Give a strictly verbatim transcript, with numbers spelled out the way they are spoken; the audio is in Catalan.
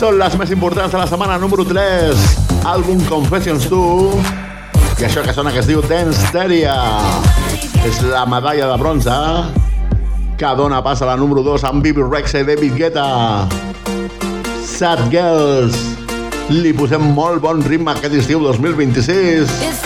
Són les més importants de la setmana. Número tres, àlbum Confessions two, i això que sona que es diu Danceteria. És la medalla de bronze que dona pas a la número dos amb Bibi Rexha i David Guetta. Sad Girls. Li posem molt bon ritme aquest estiu dos mil vint-i-sis.